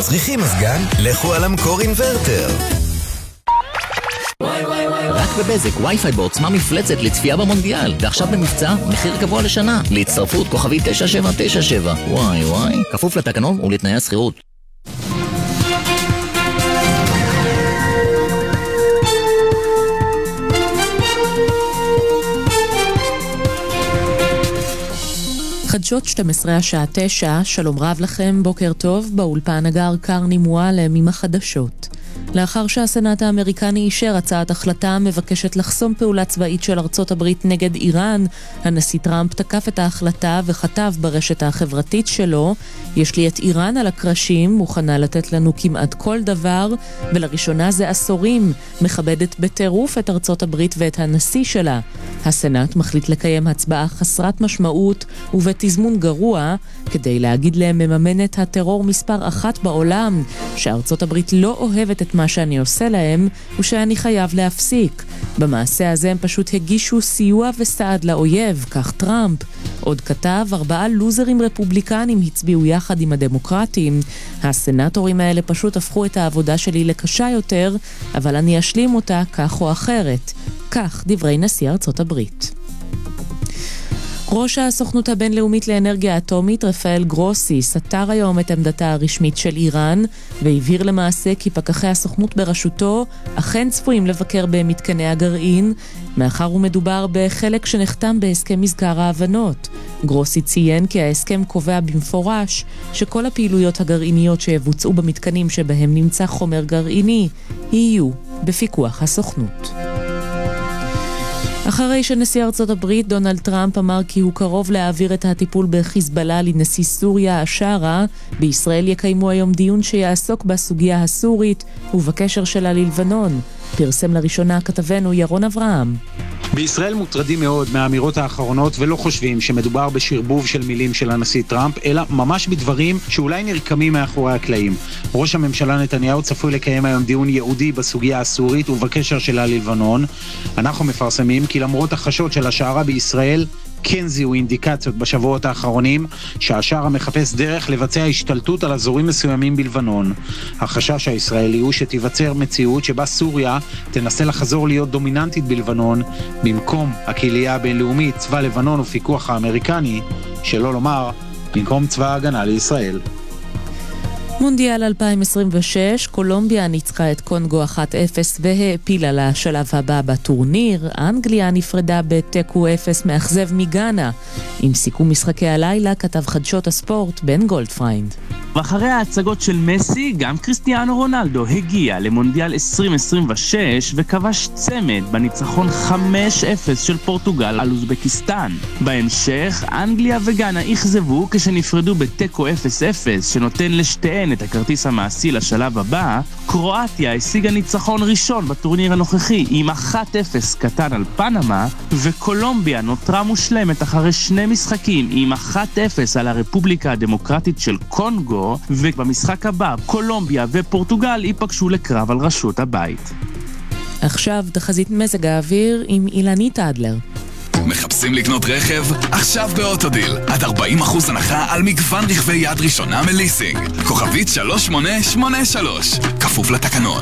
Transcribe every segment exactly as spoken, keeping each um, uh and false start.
צריכים מזגן? לכו על המקור אינברטר. רק בבזק, וי-פיי בעוצמה מפלצת לצפייה במונדיאל, ועכשיו במבצע, מחיר קבוע לשנה. להצטרפות כוכבי תשע שבע תשע שבע. וואי וואי, כפוף לתקנון ולתנאי השכירות. חדשות שתים עשרה השעה תשע, שלום רב לכם, בוקר טוב, באולפן הגר קרני מועלם עם החדשות. לאחר שהסנאט האמריקני אישר הצעת החלטה מבקשת לחסום פעולה צבאית של ארצות הברית נגד איראן, הנשיא טראמפ תקף את ההחלטה וכתב ברשת החברתית שלו, יש לי את איראן על הקרשים, מוכנה לתת לנו כמעט כל דבר, ולראשונה זה עשורים, מכבדת בטירוף את ארצות הברית ואת הנשיא שלה. הסנאט מחליט לקיים הצבעה חסרת משמעות ובתזמון גרוע, כדי להגיד להם מממנת הטרור מספר אחת בעולם, שארצות הברית לא אוהבת את מה שאני עושה להם, ושאני חייב להפסיק. במעשה הזה הם פשוט הגישו סיוע וסעד לאויב, כך טראמפ. עוד כתב, ארבעה לוזרים רפובליקנים הצביעו יחד עם הדמוקרטים. הסנאטורים האלה פשוט הפכו את העבודה שלי לקשה יותר, אבל אני אשלים אותה כך או אחרת. כך דברי נשיא ארצות הברית. ראש הסוכנות הבינלאומית לאנרגיה אטומית, רפאל גרוסי, סתר היום את עמדתה הרשמית של איראן, והבהיר למעשה כי פקחי הסוכנות בראשותו אכן צפויים לבקר במתקני הגרעין, מאחר ומדובר בחלק שנחתם בהסכם מזכר ההבנות. גרוסי ציין כי ההסכם קובע במפורש שכל הפעילויות הגרעיניות שיבוצעו במתקנים שבהם נמצא חומר גרעיני יהיו בפיקוח הסוכנות. אחרי שנשיא ארצות הברית דונלד טראמפ אמר כי הוא קרוב להעביר את הטיפול בחיזבאללה לנשיא סוריה השארה, בישראל יקיימו היום דיון שיעסוק בסוגיה הסורית ובקשר שלה ללבנון. פרסם לראשונה כתבנו ירון אברהם. בישראל מוטרדים מאוד מהאמירות האחרונות ולא חושבים שמדובר בשרבוב של מילים של הנשיא טראמפ, אלא ממש בדברים שאולי נרקמים מאחורי הקלעים. ראש הממשלה נתניהו צפוי לקיים היום דיון ייעודי בסוגיה הסורית ובקשר שלה ללבנון. אנחנו מפרסמים כי למרות החששות של השערה בישראל, כן זיהו אינדיקציות בשבועות האחרונים שהשערה מחפש דרך לבצע השתלטות על אזורים מסוימים בלבנון. החשש הישראלי הוא שתיווצר מציאות שבה סוריה תנסה לחזור להיות דומיננטית בלבנון במקום הקהילייה הבינלאומית, צבא לבנון ופיקוח האמריקני, שלא לומר במקום צבא ההגנה לישראל. מונדיאל אלפיים עשרים ושש, קולומביה ניצחה את קונגו אחת אפס והעפילה לשלב הבא בטורניר. אנגליה נפרדה בתיקו אפס מאכזב מגאנה. עם סיכום משחקי הלילה כתב חדשות הספורט בן גולדפריינד. ואחרי ההצגות של מסי, גם קריסטיאנו רונלדו הגיע למונדיאל עשרים עשרים ושש וכבש צמד בניצחון חמש אפס של פורטוגל על אוזבקיסטן. בהמשך, אנגליה וגאנה אכזבו כשנפרדו בתיקו אפס אפס שנותן לשתיהן את הכרטיס המעשי לשלב הבא. קרואטיה השיגה ניצחון ראשון בטורניר הנוכחי עם אחת אפס קטן על פנמה, וקולומביה נותרה מושלמת אחרי שני משחקים עם אחת אפס על הרפובליקה הדמוקרטית של קונגו, ובמשחק הבא קולומביה ופורטוגל ייפגשו לקרב על ראשות הבית. עכשיו תחזית מזג האוויר עם אילנית אדלר. מחפשים לקנות רכב? עכשיו באוטודיל. עד ארבעים אחוז הנחה על מגוון רכבי יד ראשונה מליסינג. כוכבית שלוש שמונה שמונה שלוש. כפוף לתקנון.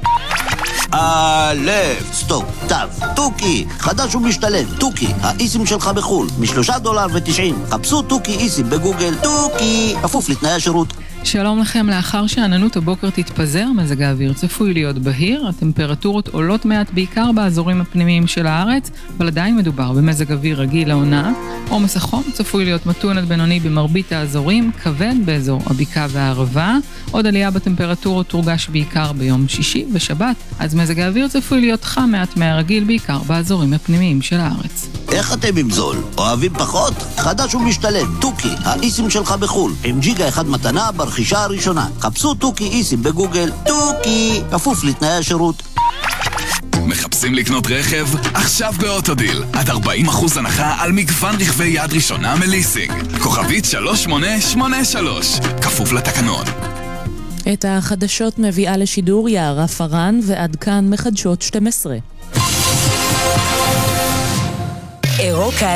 א', סטופ, תו, טוקי, חדש ומשתלם, טוקי, האיסים שלך בחול, משלושה דולר ותשעים. חפשו טוקי איסים בגוגל, טוקי, כפוף לתנאי השירות. שלום לכם. לאחר שעננות הבוקר תתפזר, מזג האוויר צפוי להיות בהיר, הטמפרטורות עולות מעט בעיקר באזורים הפנימיים של הארץ, אבל עדיין מדובר במזג אוויר רגיל לעונה. עומס החום צפוי להיות מתון עד בינוני במרבית האזורים, כבד באזור הבקעה והערבה. עוד עלייה בטמפרטורות תורגש בעיקר ביום שישי ושבת, אז מזג האוויר צפוי להיות חם מעט מהרגיל בעיקר באזורים הפנימיים של הארץ. איך אתם עם זול? אוהבים פחות? חדש ומשתלם, טוקי, האיסים שלך בחול, עם ג'יגה אחד מתנה ברכישה הראשונה. חפשו טוקי איסים בגוגל, טוקי, כפוף לתנאי השירות. מחפשים לקנות רכב? עכשיו באוטודיל. עד ארבעים אחוז הנחה על מגוון רכבי יד ראשונה מליסינג. כוכבית שלוש שמונה שמונה שלוש. כפוף לתקנון. את החדשות מביאה לשידור יערה פרן, ועד כאן מחדשות שתים עשרה. אירוקה